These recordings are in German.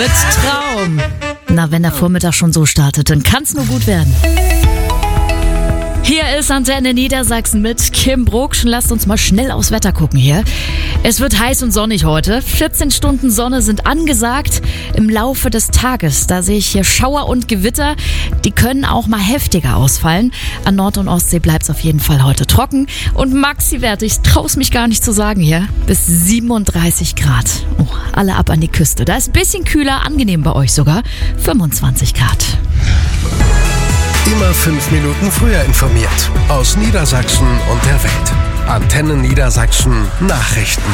mit Traum. Na, wenn der Vormittag schon so startet, dann kann's nur gut werden. Hier ist Antenne Niedersachsen mit Kim Brucksch. Lasst uns mal schnell aufs Wetter gucken hier. Es wird heiß und sonnig heute. 14 Stunden Sonne sind angesagt im Laufe des Tages. Da sehe ich hier Schauer und Gewitter. Die können auch mal heftiger ausfallen. An Nord- und Ostsee bleibt es auf jeden Fall heute trocken. Und Maxi-Werte, ich trau's mich gar nicht zu sagen hier, bis 37 Grad. Oh, alle ab an die Küste. Da ist ein bisschen kühler, angenehm bei euch sogar. 25 Grad. Immer 5 Minuten früher informiert. Aus Niedersachsen und der Welt. Antenne Niedersachsen Nachrichten.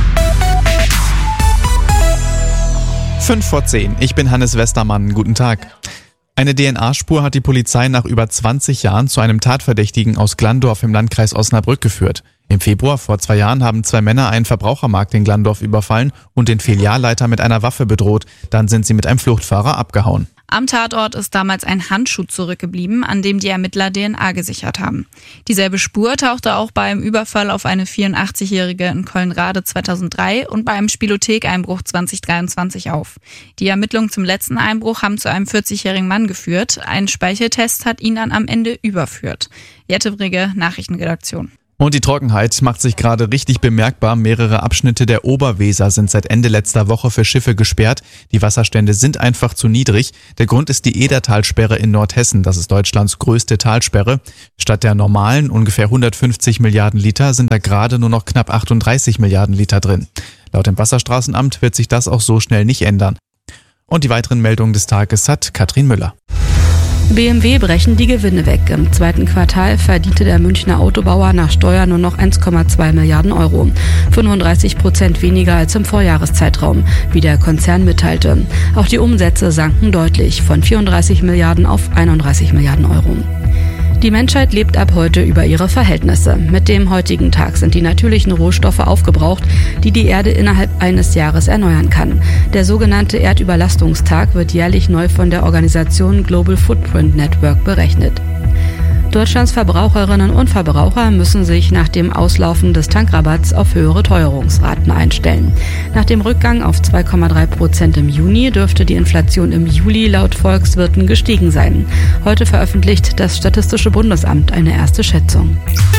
5:10. Ich bin Hannes Westermann. Guten Tag. Eine DNA-Spur hat die Polizei nach über 20 Jahren zu einem Tatverdächtigen aus Glandorf im Landkreis Osnabrück geführt. Im Februar vor 2 Jahren haben 2 Männer einen Verbrauchermarkt in Glandorf überfallen und den Filialleiter mit einer Waffe bedroht. Dann sind sie mit einem Fluchtfahrer abgehauen. Am Tatort ist damals ein Handschuh zurückgeblieben, an dem die Ermittler DNA gesichert haben. Dieselbe Spur tauchte auch beim Überfall auf eine 84-Jährige in Collenrade 2003 und bei einem Spielothekeinbruch 2023 auf. Die Ermittlungen zum letzten Einbruch haben zu einem 40-jährigen Mann geführt. Ein Speicheltest hat ihn dann am Ende überführt. Jette Brigge, Nachrichtenredaktion. Und die Trockenheit macht sich gerade richtig bemerkbar. Mehrere Abschnitte der Oberweser sind seit Ende letzter Woche für Schiffe gesperrt. Die Wasserstände sind einfach zu niedrig. Der Grund ist die Edertalsperre in Nordhessen. Das ist Deutschlands größte Talsperre. Statt der normalen ungefähr 150 Milliarden Liter sind da gerade nur noch knapp 38 Milliarden Liter drin. Laut dem Wasserstraßenamt wird sich das auch so schnell nicht ändern. Und die weiteren Meldungen des Tages hat Katrin Müller. BMW brechen die Gewinne weg. Im zweiten Quartal verdiente der Münchner Autobauer nach Steuer nur noch 1,2 Milliarden Euro. 35% weniger als im Vorjahreszeitraum, wie der Konzern mitteilte. Auch die Umsätze sanken deutlich, von 34 Milliarden auf 31 Milliarden Euro. Die Menschheit lebt ab heute über ihre Verhältnisse. Mit dem heutigen Tag sind die natürlichen Rohstoffe aufgebraucht, die die Erde innerhalb eines Jahres erneuern kann. Der sogenannte Erdüberlastungstag wird jährlich neu von der Organisation Global Footprint Network berechnet. Deutschlands Verbraucherinnen und Verbraucher müssen sich nach dem Auslaufen des Tankrabatts auf höhere Teuerungsraten einstellen. Nach dem Rückgang auf 2,3% im Juni dürfte die Inflation im Juli laut Volkswirten gestiegen sein. Heute veröffentlicht das Statistische Bundesamt eine erste Schätzung.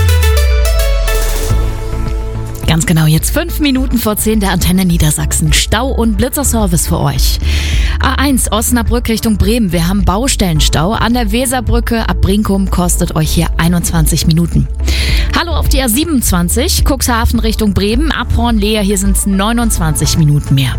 Ganz genau, jetzt 5 Minuten vor 10 der Antenne Niedersachsen. Stau- und Blitzerservice für euch. A1 Osnabrück Richtung Bremen. Wir haben Baustellenstau. An der Weserbrücke ab Brinkum kostet euch hier 21 Minuten. Hallo auf die A27, Cuxhaven Richtung Bremen. Ab Hornlehe, hier sind es 29 Minuten mehr.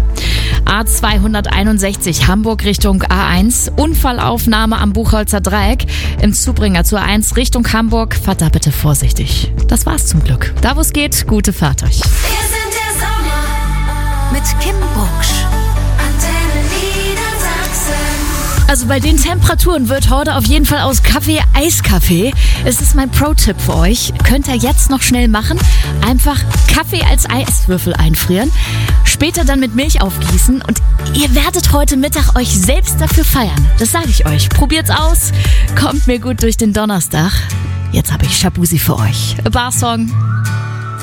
A261 Hamburg Richtung A1. Unfallaufnahme am Buchholzer Dreieck. Im Zubringer zur A1 Richtung Hamburg. Fahrt da bitte vorsichtig. Das war's zum Glück. Da wo es geht, gute Fahrt euch. Wir sind der Sommer mit Kim Brucksch. Antenne Niedersachsen. Also bei den Temperaturen wird heute auf jeden Fall aus Kaffee Eiskaffee. Es ist mein Pro-Tipp für euch. Könnt ihr jetzt noch schnell machen. Einfach Kaffee als Eiswürfel einfrieren. Später dann mit Milch aufgießen und ihr werdet heute Mittag euch selbst dafür feiern. Das sage ich euch. Probiert's aus. Kommt mir gut durch den Donnerstag. Jetzt habe ich Shabusi für euch. A Bar Song.